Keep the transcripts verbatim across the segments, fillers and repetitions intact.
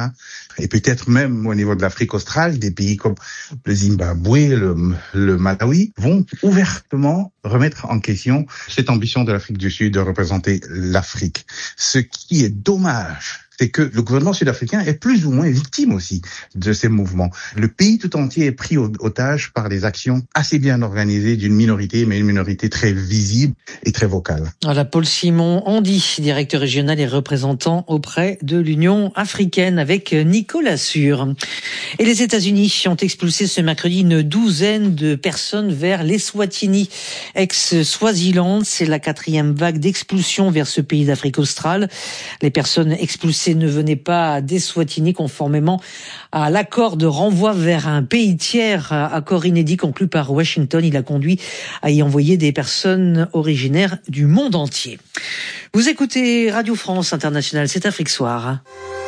Botswana, et peut-être même au niveau de l'Afrique australe, des pays comme le Zimbabwe, le, le Malawi, vont ouvertement remettre en question cette ambition de l'Afrique du Sud de représenter l'Afrique. Ce qui est dommage, c'est que le gouvernement sud-africain est plus ou moins victime aussi de ces mouvements. Le pays tout entier est pris au otage par des actions assez bien organisées d'une minorité, mais une minorité très visible et très vocale. Voilà, Paul Simon Andy, directeur régional et représentant auprès de l'Union africaine avec Nicolas Sûr. Et les États-Unis ont expulsé ce mercredi une douzaine de personnes vers l'Eswatini, ex-Swaziland. C'est la quatrième vague d'expulsion vers ce pays d'Afrique australe. Les personnes expulsées ne venaient pas d'Eswatini conformément à l'accord de renvoi vers un pays tiers, accord inédit conclu par Washington. Il a conduit à y envoyer des personnes originaires du monde entier. Vous écoutez Radio France Internationale, c'est Afrique Soir.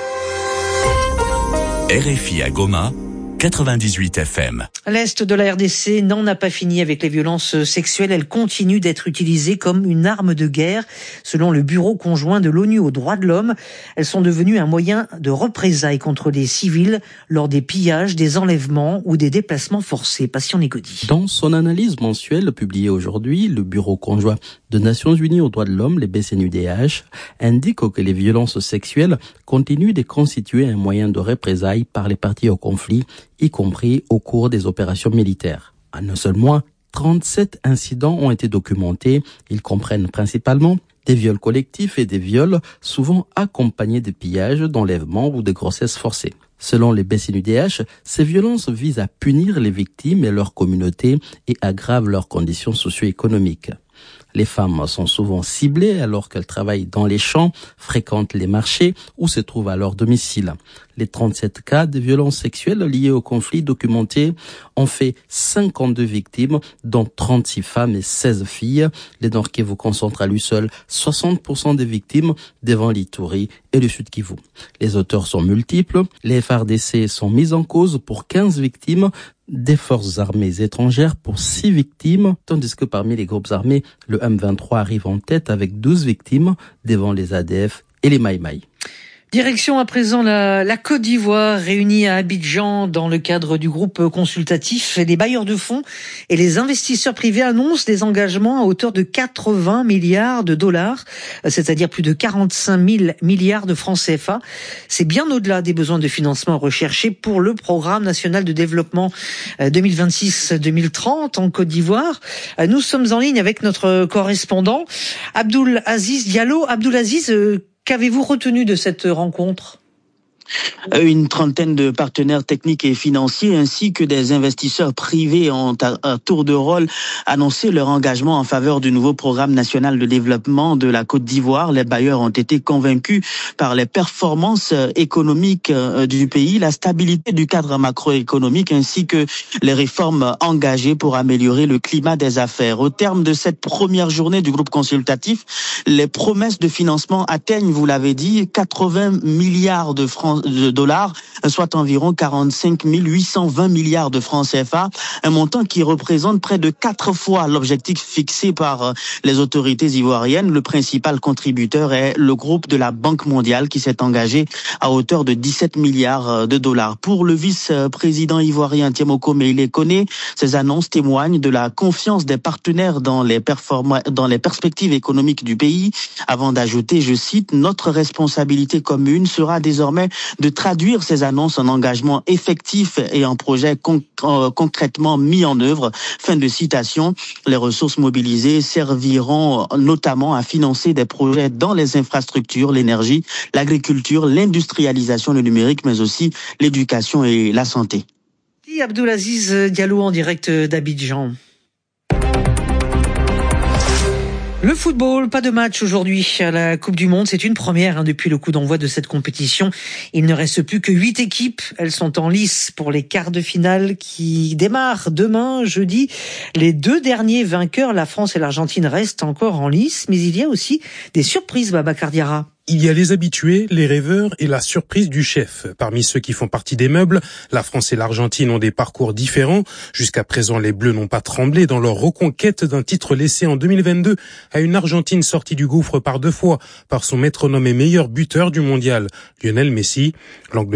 R F I à Goma, quatre-vingt-dix-huit F M. L'Est de la R D C n'en a pas fini avec les violences sexuelles. Elles continuent d'être utilisées comme une arme de guerre. Selon le Bureau conjoint de l'ONU aux droits de l'homme, elles sont devenues un moyen de représailles contre les civils lors des pillages, des enlèvements ou des déplacements forcés. Passion Nicodi. Dans son analyse mensuelle publiée aujourd'hui, le Bureau conjoint des Nations Unies aux droits de l'homme, les B C N U D H, indique que les violences sexuelles continuent de constituer un moyen de représailles par les parties au conflit, y compris au cours des opérations militaires. En un seul mois, trente-sept incidents ont été documentés. Ils comprennent principalement des viols collectifs et des viols souvent accompagnés de pillages, d'enlèvements ou de grossesses forcées. Selon les B C N U D H, ces violences visent à punir les victimes et leur communauté et aggravent leurs conditions socio-économiques. Les femmes sont souvent ciblées alors qu'elles travaillent dans les champs, fréquentent les marchés ou se trouvent à leur domicile. Les trente-sept cas de violences sexuelles liées au conflit documentés ont fait cinquante-deux victimes, dont trente-six femmes et seize filles. Les Nord Kivu concentrent à lui seul soixante pour cent des victimes devant l'Ituri et le Sud Kivu. Les auteurs sont multiples. Les F A R D C sont mis en cause pour quinze victimes, des forces armées étrangères pour six victimes, tandis que parmi les groupes armés, le M vingt-trois arrive en tête avec douze victimes devant les A D F et les Maï Maï. Direction à présent la, la Côte d'Ivoire, réunie à Abidjan dans le cadre du groupe consultatif. Les bailleurs de fonds et les investisseurs privés annoncent des engagements à hauteur de quatre-vingts milliards de dollars, c'est-à-dire plus de quarante-cinq mille milliards de francs C F A. C'est bien au-delà des besoins de financement recherchés pour le programme national de développement deux mille vingt-six deux mille trente en Côte d'Ivoire. Nous sommes en ligne avec notre correspondant Abdoul Aziz Diallo. Abdoul Aziz, qu'avez-vous retenu de cette rencontre ? Une trentaine de partenaires techniques et financiers ainsi que des investisseurs privés ont à tour de rôle annoncé leur engagement en faveur du nouveau programme national de développement de la Côte d'Ivoire. Les bailleurs ont été convaincus par les performances économiques du pays, la stabilité du cadre macroéconomique ainsi que les réformes engagées pour améliorer le climat des affaires. Au terme de cette première journée du groupe consultatif, les promesses de financement atteignent, vous l'avez dit, quatre-vingts milliards de francs de dollars, soit environ quarante-cinq mille huit cent vingt milliards de francs C F A, un montant qui représente près de quatre fois l'objectif fixé par les autorités ivoiriennes. Le principal contributeur est le groupe de la Banque mondiale qui s'est engagé à hauteur de dix-sept milliards de dollars. Pour le vice-président ivoirien Tiemoko Meïlé Koné, ces annonces témoignent de la confiance des partenaires dans les performa- dans les perspectives économiques du pays, avant d'ajouter, je cite, « Notre responsabilité commune sera désormais de traduire ces annonces en engagements effectifs et en projets con- euh, concrètement mis en œuvre. » Fin de citation. Les ressources mobilisées serviront notamment à financer des projets dans les infrastructures, l'énergie, l'agriculture, l'industrialisation, le numérique, mais aussi l'éducation et la santé. Merci Abdoul Aziz Diallo en direct d'Abidjan. Le football, pas de match aujourd'hui à la Coupe du Monde. C'est une première hein, depuis le coup d'envoi de cette compétition. Il ne reste plus que huit équipes. Elles sont en lice pour les quarts de finale qui démarrent demain, jeudi. Les deux derniers vainqueurs, la France et l'Argentine, restent encore en lice. Mais il y a aussi des surprises, Babacar Diarra. Il y a les habitués, les rêveurs et la surprise du chef. Parmi ceux qui font partie des meubles, la France et l'Argentine ont des parcours différents. Jusqu'à présent, les Bleus n'ont pas tremblé dans leur reconquête d'un titre laissé en deux mille vingt-deux à une Argentine sortie du gouffre par deux fois par son métronome et meilleur buteur du mondial, Lionel Messi. L'Angleterre